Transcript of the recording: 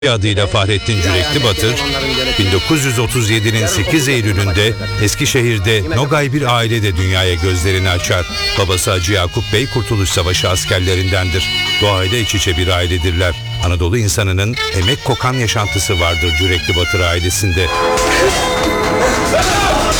adıyla Fahrettin Cürekli Batır, 1937'nin 8 Eylül'ünde Eskişehir'de Nogay bir ailede dünyaya gözlerini açar. Babası Hacı Yakup Bey Kurtuluş Savaşı askerlerindendir. Doğayla iç içe bir ailedirler. Anadolu insanının emek kokan yaşantısı vardır Cürekli Batır ailesinde.